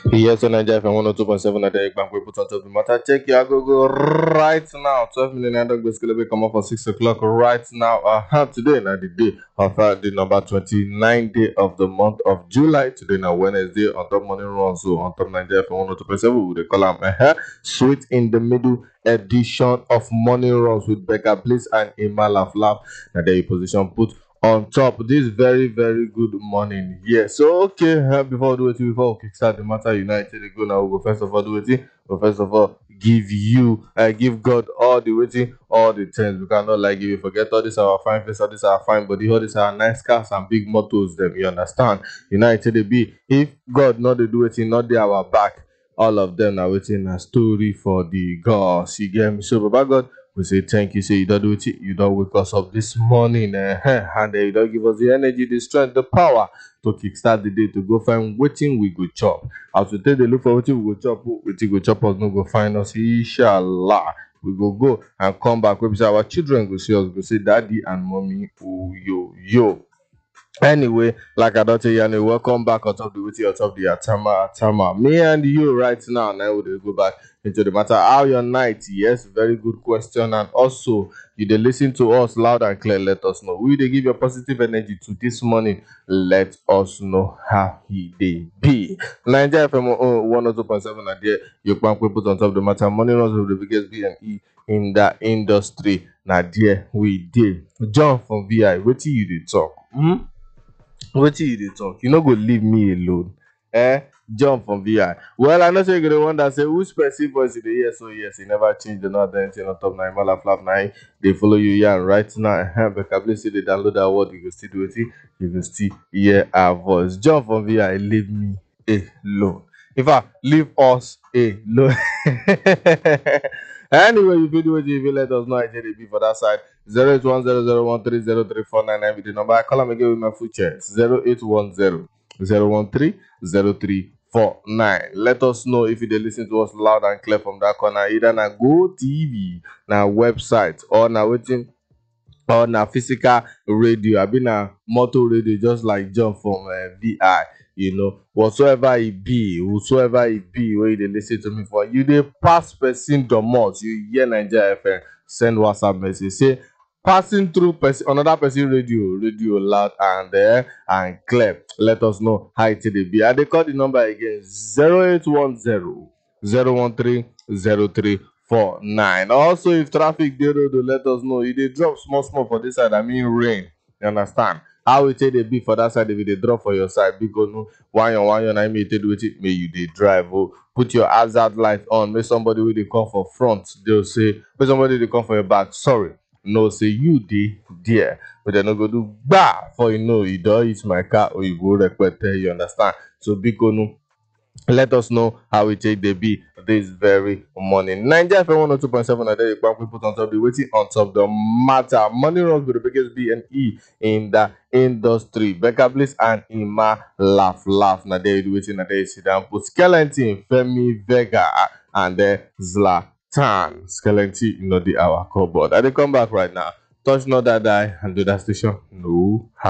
Yes, on Nigeria FM 102.7 at the bank we put on top of the matter. Check your go right now. 12 million I don't basically come up for 6 o'clock right now. Today now the day of the number 29 day of the month of July. Today now Wednesday on top morning run. So on top Nigeria FM 102.7 we dey call them sweet in the middle edition of morning runs with Becca Bliss and Emma Laugh. Now there you position put on top this very good morning. Yeah, so okay, before we do it, before we kickstart the matter united go now, we go first of all do it. We first of all give God all the waiting, all the things. We cannot like if you forget all this our fine face, all this our fine body, all this our nice cars and big motors. Them you understand? United they be if God not they do it, not they our back. All of them are waiting a story for the gods. You get me? So, Baba God, we say thank you. Say you don't do it. You don't wake us up this morning, and you don't give us the energy, the strength, the power to kickstart the day to go find waiting we go chop. As we take the look for waiting we go chop, waiting go chop us no go find us. Inshallah, we go and come back. We say our children go see us. Go say daddy and mommy. Oh yo. Anyway, like I don't tell you, welcome back on top of the witty, on top of the Atama. Me and you right now. Now we'll go back into the matter. How your night? Yes, very good question. And also, you they listen to us loud and clear. Let us know. We they give your positive energy to this morning. Let us know how he they be. Nigeria FM 102.7 and there you can put on top of the matter. Money runs of the biggest B&E in the industry. Now there we did. John from VI. What you they talk? Wetin you dey talk? You no go leave me alone. Jump from VI. Well, I know say you go dey wonder say which person voice you dey hear so yes, he never change the not anything on top 9 Mala Flap 9. They follow you here and right now. Becca Bliss say they download that word, you go still do it. You go still hear our voice. Jump from VI, leave me alone. In fact, leave us alone. Anyway, if you do it, if you let us know I did it for that side. 08100130349 with the number. I call them again with my full chest. 0810-013-0349. Let us know if you dey listen to us loud and clear from that corner. Either na Go TV, na website, or na waiting, or na physical radio. I been na motor radio, just like John from VI. You know, whatsoever it be, where you dey listen to me for, you dey pass person domot, you hear Nigeria FM, send WhatsApp message, say passing through another person radio loud and clear. Let us know how it dey be. I dey call the number again 0810-013-0349. Also, if traffic dey road, let us know. You dey drop small for this side. I mean rain. You understand? How it dey be for that side if you dey drop for your side? Because no one na me take do it. May you dey drive. Oh, put your hazard light on. May somebody wey dey come for front, they'll say, may somebody dey come for your back. Sorry. No, say you dey there. But they no go do for you know you don't hit my car or you go request. You understand? So because no, let us know how we take the be this very morning. Nigeria FM 102.7 and there you can put on top the waiting on top the matter. Money runs with the biggest B&E in the industry. Becca Bliss and Emma Laugh. Now there you do waiting and there you sit down. Put Skeleton, Femi Vega, and then Zlatan. Skeleton, you know the our cupboard. And they come back right now. Touch not that die and do that station. No.